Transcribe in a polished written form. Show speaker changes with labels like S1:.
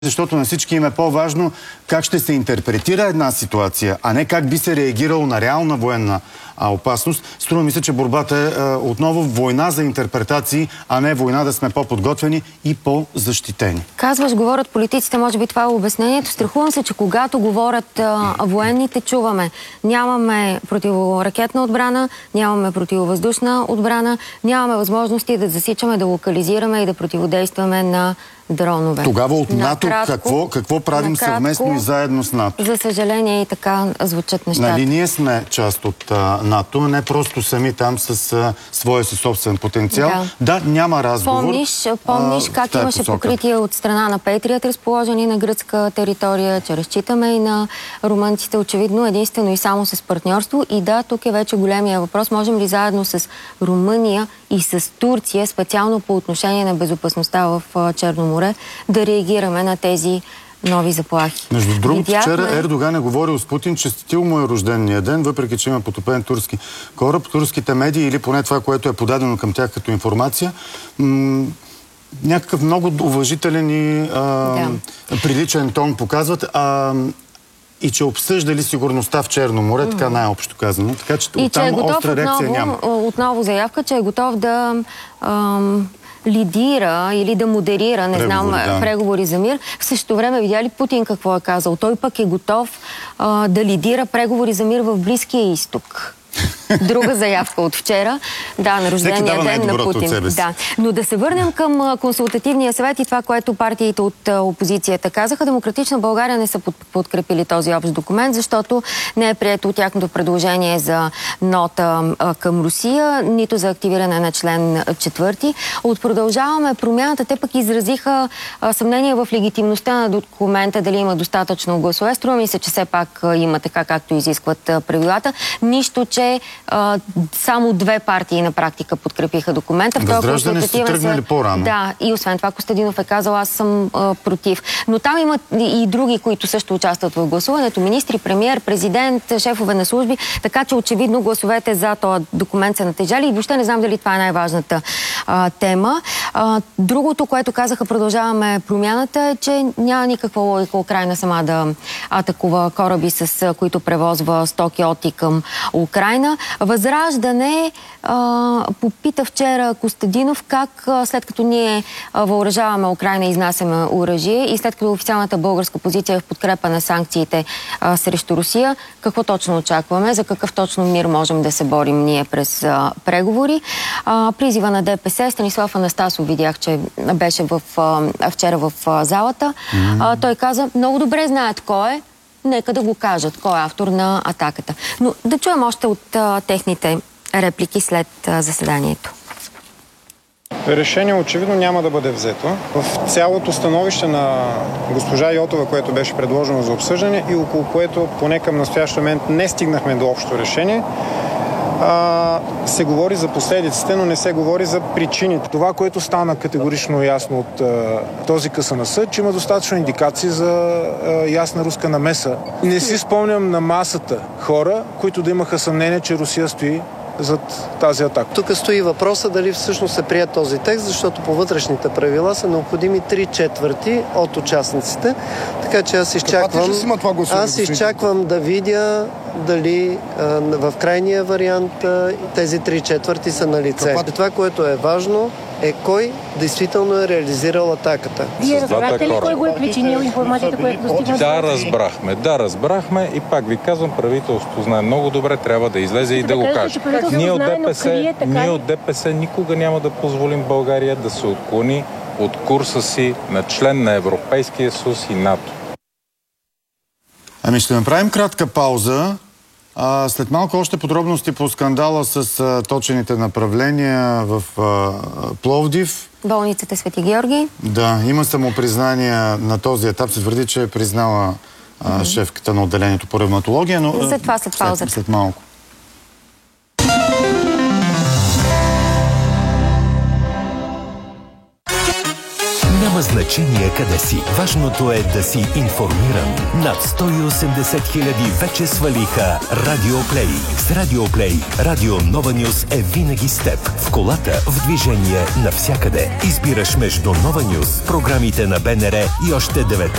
S1: защото на всички им е по-важно как ще се интерпретира една ситуация, а не как би се реагирало на реална военна опасност. Струва ми се, че борбата е отново война за интерпретации, а не война да сме по-подготвени и по-защитени.
S2: Казваш, говорят политиците, може би това е обяснението. Страхувам се, че когато говорят военните, чуваме. Нямаме противоракетна отбрана, нямаме противовъздушна отбрана, нямаме възможности да засичаме, да локализираме и да противодействаме на дронове.
S1: Тогава от НАТО какво правим съвместно и заедно с НАТО?
S2: За съжаление и така звучат нещата.
S1: Нали ние сме част от НАТО, не просто сами там с своя си собствен потенциал. Да, няма разговор.
S2: Помниш как имаше покритие от страна на Петрият, разположени на гръцка територия, че разчитаме и на румънците, очевидно единствено и само с партньорство. И да, тук е вече големия въпрос. Можем ли заедно с Румъния и с Турция, специално по отношение на безопасността в Черно море, да реагираме на тези нови заплахи?
S1: Между другото, вчера Ердоган е говорил с Путин, че стил му е рождения ден, въпреки че има потопен турски кораб. Турските медии, или поне това, което е подадено към тях като информация, някакъв много уважителен и приличен тон показват. И че обсъждали сигурността в Черно море, така най-общо казано. Така че оттам остра реакция няма.
S2: Отново заявка, че е готов да лидира или да модерира, преговори за мир. В същото време видя ли Путин какво е казал? Той пък е готов да лидира преговори за мир в Близкия изток. Друга заявка от вчера. Да, на рождения ден на Путин. Да. Но да се върнем към консултативния съвет и това, което партиите от опозицията казаха. Демократична България не са подкрепили този общ документ, защото не е прието от тяхното предложение за нота към Русия, нито за активиране на член 4. От Продължаваме промяната, те пък изразиха съмнение в легитимността на документа, дали има достатъчно гласове. Струва ми се, че все пак има така, както изискват правилата. Нищо, че само две партии на практика подкрепиха документа.
S1: Възраждане сте тръгнали по-рано.
S2: Да, и освен това Костадинов е казал, аз съм против. Но там има и други, които също участват в гласуването. Министри, премиер, президент, шефове на служби. Така че очевидно гласовете за този документ са натежали и въобще не знам дали това е най-важната тема. Другото, което казаха Продължаваме промяната, е, че няма никаква логика Украйна сама да атакува кораби, с които превозва стоки от и към Украйна. Възраждане попита вчера Костадинов как след като ние въоръжаваме Украйна и изнасяме оръжие и след като официалната българска позиция е в подкрепа на санкциите срещу Русия, какво точно очакваме, за какъв точно мир можем да се борим ние през преговори. Призива на ДПС, Станислав Анастасов видях, че беше вчера в залата. Той каза, много добре знаят кой е, нека да го кажат, кой е автор на атаката. Но да чуем още от техните реплики след заседанието.
S3: Решение очевидно няма да бъде взето. В цялото становище на госпожа Йотова, което беше предложено за обсъждане и около което поне към настоящия момент не стигнахме до общо решение, се говори за последиците, но не се говори за причините. Това, което стана категорично ясно от този късен съд, че има достатъчно индикации за ясна руска намеса. Не си спомням на масата хора, които да имаха съмнение, че Русия стои зад тази атака.
S4: Тук стои въпроса дали всъщност се прие този текст, защото по вътрешните правила са необходими 3/4 от участниците. Така че аз изчаквам да видя дали в крайния вариант тези 3/4 са на лице. Това, което е важно, е кой действително е реализирал атаката.
S5: Вие разбрахте ли кой го е причинил информацията, която достигна?
S6: Да, разбрахме и пак ви казвам, правителството знае много добре, трябва да излезе и да го каже. Ние от ДПС никога няма да позволим България да се отклони от курса си на член на Европейския съюз и НАТО.
S1: Ами ще направим кратка пауза. След малко още подробности по скандала с точените направления в Пловдив.
S2: Болницата Свети Георги.
S1: Да, има самопризнание на този етап. Се твърди, че е признала шефката на отделението по ревматология, но
S2: след това, след паузата.
S1: След малко.
S7: Няма Няма значение къде си. Важното е да си информиран. Над 180 хиляди вече свалиха Радиоплей. С Радиоплей Радио Нова Нюс е винаги с теб. В колата, в движение, навсякъде. Избираш между Нова Нюс, програмите на БНР и още 19